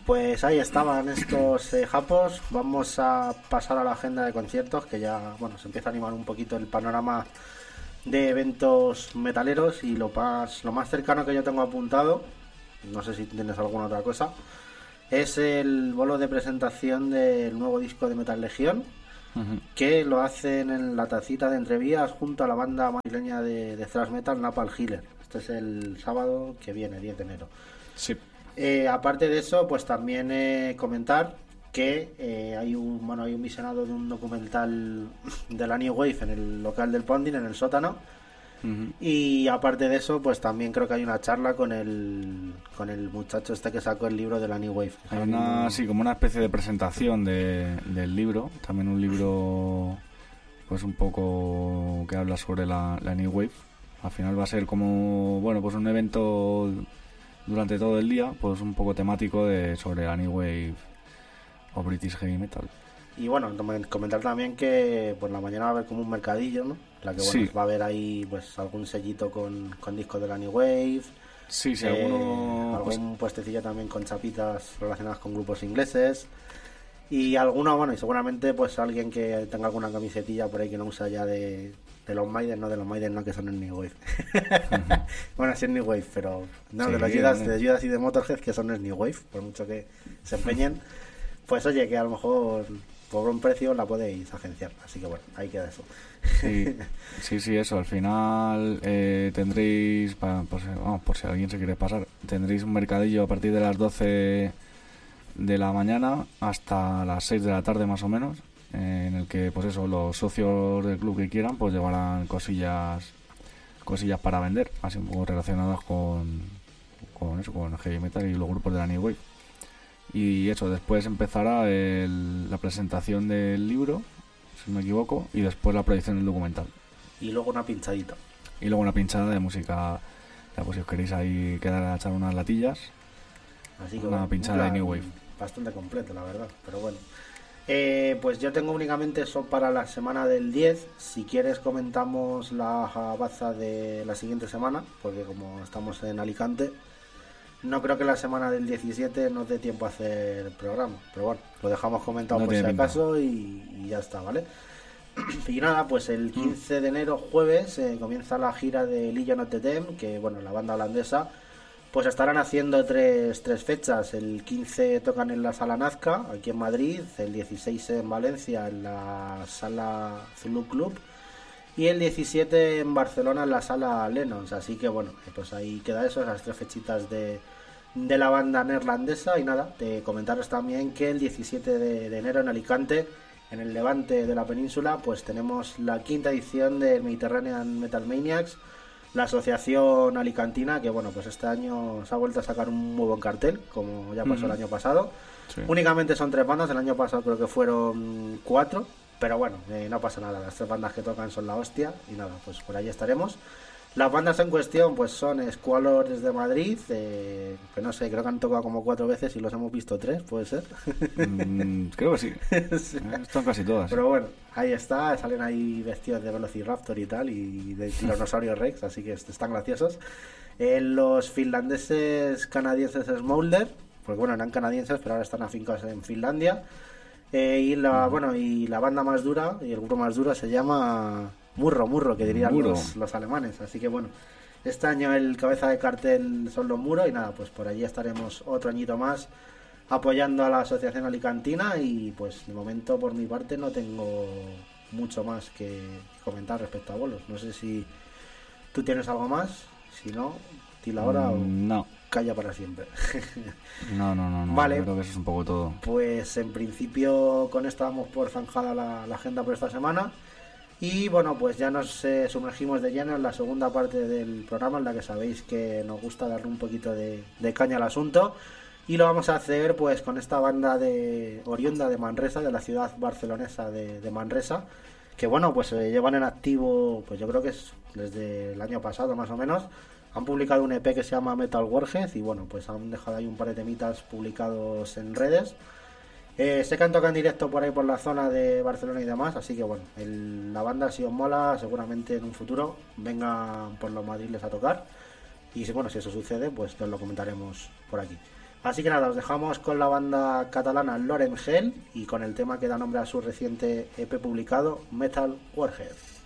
Pues ahí estaban estos japos. Vamos a pasar a la agenda de conciertos, que ya, bueno, se empieza a animar un poquito el panorama de eventos metaleros, y lo más cercano que yo tengo apuntado, no sé si tienes alguna otra cosa, es el bolo de presentación del nuevo disco de Metal Legión, que lo hacen en la tacita de Entrevías junto a la banda madrileña de thrash metal Napalm Healer. Este es el sábado que viene, 10 de enero. Sí. Aparte de eso, pues también comentar que hay un visionado de un documental de la New Wave en el local del Ponding, en el sótano. Y aparte de eso, pues también creo que hay una charla con el muchacho este que sacó el libro de la New Wave. Hay como una especie de presentación del libro, también un libro pues un poco que habla sobre la New Wave. Al final va a ser como, bueno, pues un evento durante todo el día, pues un poco temático sobre la New Wave o British Heavy Metal. Y bueno, comentar también que por la mañana va a haber como un mercadillo, ¿no? La que bueno, sí, va a haber ahí pues algún sellito con discos de la New Wave. Sí, sí, algún puestecillo también con chapitas relacionadas con grupos ingleses. Y y seguramente pues alguien que tenga alguna camisetilla por ahí que no usa ya de los Maiden, no, que son el New Wave. Bueno, sí es New Wave, pero no, sí, de Judas y de Motorhead, que son el New Wave, por mucho que se empeñen. Pues oye, que a lo mejor por buen precio la podéis agenciar, así que bueno, ahí queda eso. Sí, eso, al final tendréis, por si alguien se quiere pasar, tendréis un mercadillo a partir de las 12 de la mañana hasta las 6 de la tarde más o menos, en el que pues eso, los socios del club que quieran pues llevarán cosillas para vender, así un poco relacionadas con el heavy metal y los grupos de la New Wave. Y eso, después empezará la presentación del libro, si no me equivoco, y después la proyección del documental. Y luego una pinchadita. Y luego una pinchada de música, ya pues si os queréis ahí quedar a echar unas latillas. Así que una pinchada de New Wave. Bastante completo, la verdad, pero bueno. Pues yo tengo únicamente eso para la semana del 10. Si quieres comentamos la baza de la siguiente semana, porque como estamos en Alicante, no creo que la semana del 17 nos dé tiempo a hacer programa, pero bueno, lo dejamos comentado por si acaso y ya está, ¿vale? Y nada, pues el 15 de enero, jueves, comienza la gira de Legion of the Damned, que bueno, la banda holandesa pues estarán haciendo tres fechas. El 15 tocan en la Sala Nazca, aquí en Madrid, el 16 en Valencia, en la Sala Zulu Club, y el 17 en Barcelona, en la Sala Lennons. Así que bueno, pues ahí queda eso, esas 3 fechitas de la banda neerlandesa. Y nada, te comentaros también que el 17 de enero en Alicante, en el levante de la península, pues tenemos la 5ª edición del Mediterranean Metal Maniacs, la asociación alicantina, que bueno, pues este año se ha vuelto a sacar un muy buen cartel, como ya pasó el año pasado. Sí. Únicamente son 3 bandas, el año pasado creo que fueron 4, pero bueno, no pasa nada, las 3 bandas que tocan son la hostia, y nada, pues por ahí estaremos. Las bandas en cuestión pues son Squalor desde Madrid, que no sé, creo que han tocado como 4 veces y los hemos visto 3, ¿puede ser? Creo que sí. Sí. Están casi todas. Pero bueno, ahí está, salen ahí vestidos de Velociraptor y tal, y de Tiranosaurio Rex, así que están graciosos. Los finlandeses canadienses Smolder, pues bueno, eran canadienses, pero ahora están afincados en Finlandia. Y la banda más dura, y el grupo más duro se llama Murro, que dirían los alemanes. Así que bueno, este año el cabeza de cartel son los Muro, y nada, pues por allí estaremos otro añito más apoyando a la asociación alicantina. Y pues de momento por mi parte no tengo mucho más que comentar respecto a bolos. No sé si tú tienes algo más, si no, dila ahora o no, calla para siempre. No, vale, creo que eso es un poco todo. Pues en principio con esto damos por zanjada la agenda por esta semana. Y bueno, pues ya nos sumergimos de lleno en la segunda parte del programa, en la que sabéis que nos gusta darle un poquito de caña al asunto. Y lo vamos a hacer pues con esta banda oriunda de Manresa, de la ciudad barcelonesa de Manresa, que bueno, pues llevan en activo, pues yo creo que es desde el año pasado más o menos. Han publicado un EP que se llama Metal Warhead, y bueno, pues han dejado ahí un par de temitas publicados en redes. Sé que han tocado en directo por ahí por la zona de Barcelona y demás, así que bueno, la banda, si os mola, seguramente en un futuro vengan por los madriles a tocar. Y si eso sucede, pues os lo comentaremos por aquí. Así que nada, os dejamos con la banda catalana Lorem Hell y con el tema que da nombre a su reciente EP publicado, Metal Warhead.